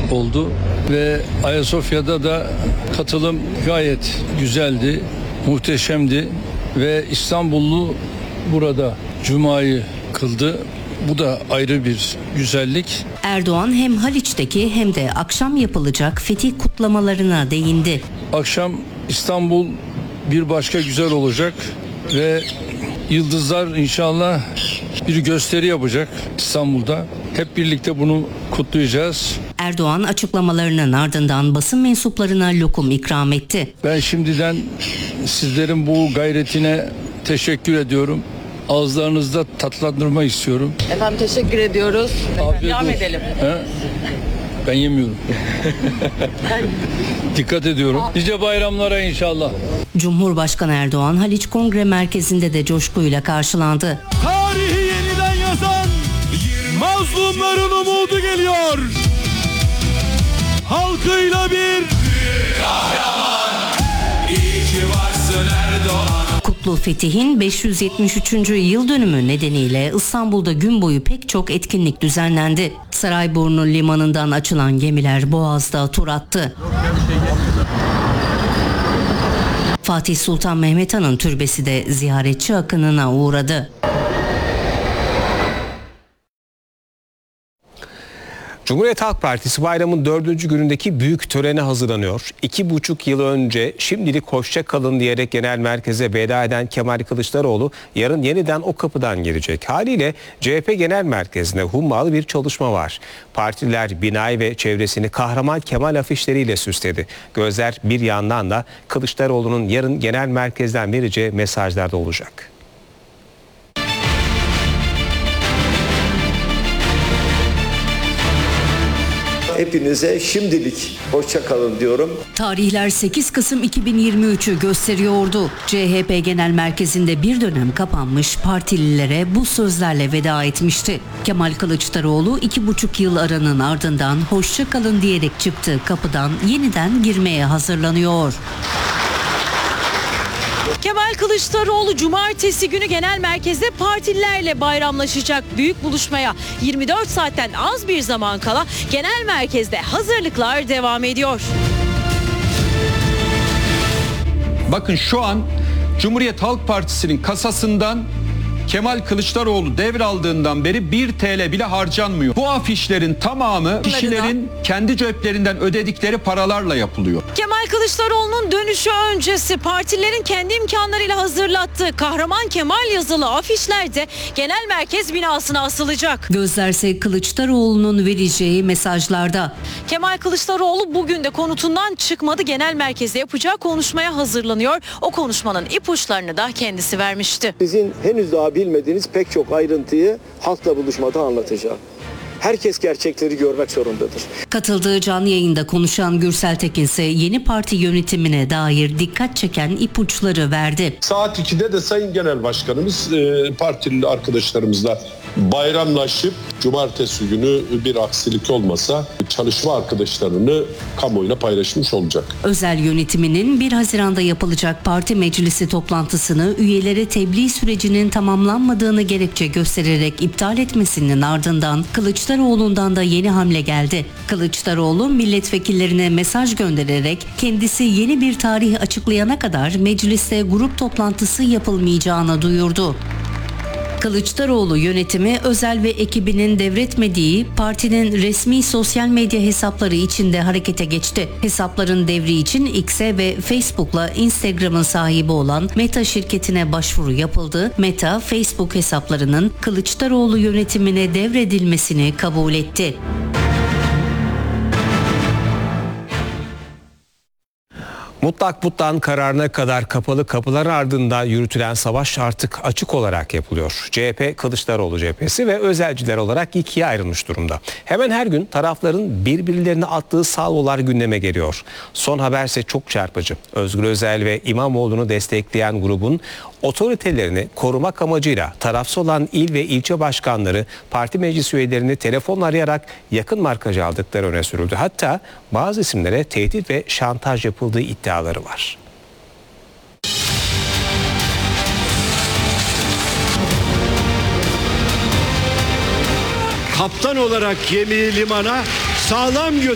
oldu ve Ayasofya'da da katılım gayet güzeldi, muhteşemdi ve İstanbullu burada Cuma'yı kıldı. Bu da ayrı bir güzellik. Erdoğan hem Haliç'teki hem de akşam yapılacak fetih kutlamalarına değindi. Akşam İstanbul bir başka güzel olacak ve yıldızlar inşallah bir gösteri yapacak İstanbul'da. Hep birlikte bunu kutlayacağız. Erdoğan açıklamalarının ardından basın mensuplarına lokum ikram etti. Ben şimdiden sizlerin bu gayretine teşekkür ediyorum. Ağızlarınızda tatlandırma istiyorum. Efendim teşekkür ediyoruz. Devam edelim. He? Ben yemiyorum. Dikkat ediyorum. Nice bayramlara inşallah. Cumhurbaşkanı Erdoğan Haliç Kongre Merkezi'nde de coşkuyla karşılandı. Tarihi yeniden yazan mazlumların umudu geliyor. Halkıyla bir kahraman. İyi ki varsın Erdoğan. Kutlu Fetih'in 573. yıl dönümü nedeniyle İstanbul'da gün boyu pek çok etkinlik düzenlendi. Sarayburnu limanından açılan gemiler Boğaz'da tur attı. Fatih Sultan Mehmet Han'ın türbesi de ziyaretçi akınına uğradı. Cumhuriyet Halk Partisi bayramın 4. günündeki büyük törene hazırlanıyor. 2,5 yıl önce şimdilik hoşça kalın diyerek genel merkeze veda eden Kemal Kılıçdaroğlu yarın yeniden o kapıdan girecek. Haliyle CHP Genel Merkezi'nde hummalı bir çalışma var. Partiler binayı ve çevresini Kahraman Kemal afişleriyle süsledi. Gözler bir yandan da Kılıçdaroğlu'nun yarın genel merkezden vereceği mesajlarda olacak. Hepinize şimdilik hoşça kalın diyorum. Tarihler 8 Kasım 2023'ü gösteriyordu. CHP Genel Merkezi'nde bir dönem kapanmış partililere bu sözlerle veda etmişti. Kemal Kılıçdaroğlu 2,5 yıl aranın ardından hoşça kalın diyerek çıktığı kapıdan yeniden girmeye hazırlanıyor. Kemal Kılıçdaroğlu cumartesi günü genel merkezde partililerle bayramlaşacak. Büyük buluşmaya 24 saatten az bir zaman kala genel merkezde hazırlıklar devam ediyor. Bakın şu an Cumhuriyet Halk Partisi'nin kasasından Kemal Kılıçdaroğlu devraldığından beri 1 TL bile harcanmıyor. Bu afişlerin tamamı kişilerin kendi ceplerinden ödedikleri paralarla yapılıyor. Kemal Kılıçdaroğlu'nun dönüşü öncesi partilerin kendi imkanlarıyla hazırlattığı Kahraman Kemal yazılı afişler de genel merkez binasına asılacak. Gözlerse Kılıçdaroğlu'nun vereceği mesajlarda. Kemal Kılıçdaroğlu bugün de konutundan çıkmadı, genel merkezde yapacağı konuşmaya hazırlanıyor. O konuşmanın ipuçlarını da kendisi vermişti. Sizin henüz daha bilmediğiniz pek çok ayrıntıyı halkla buluşmada anlatacağım. Herkes gerçekleri görmek zorundadır. Katıldığı canlı yayında konuşan Gürsel Tekin ise yeni parti yönetimine dair dikkat çeken ipuçları verdi. Saat 2'de de Sayın Genel Başkanımız partili arkadaşlarımızla bayramlaşıp cumartesi günü bir aksilik olmasa çalışma arkadaşlarını kamuoyuna paylaşmış olacak. Özel yönetiminin 1 Haziran'da yapılacak parti meclisi toplantısını üyelere tebliğ sürecinin tamamlanmadığını gerekçe göstererek iptal etmesinin ardından Kılıçdaroğlu'ndan da yeni hamle geldi. Kılıçdaroğlu milletvekillerine mesaj göndererek kendisi yeni bir tarih açıklayana kadar mecliste grup toplantısı yapılmayacağını duyurdu. Kılıçdaroğlu yönetimi Özel ve ekibinin devretmediği partinin resmi sosyal medya hesapları içinde harekete geçti. Hesapların devri için X'e ve Facebook'la Instagram'ın sahibi olan Meta şirketine başvuru yapıldı. Meta, Facebook hesaplarının Kılıçdaroğlu yönetimine devredilmesini kabul etti. Mutlak But'tan kararına kadar kapalı kapılar ardında yürütülen savaş artık açık olarak yapılıyor. CHP, Kılıçdaroğlu cephesi ve özelciler olarak ikiye ayrılmış durumda. Hemen her gün tarafların birbirlerine attığı salvolar gündeme geliyor. Son haberse çok çarpıcı. Özgür Özel ve İmamoğlu'nu destekleyen grubun otoritelerini korumak amacıyla tarafsız olan il ve ilçe başkanları parti meclis üyelerini telefonla arayarak yakın markaj aldıkları öne sürüldü. Hatta bazı isimlere tehdit ve şantaj yapıldığı iddiaları var. Kaptan olarak gemiyi limana sağlam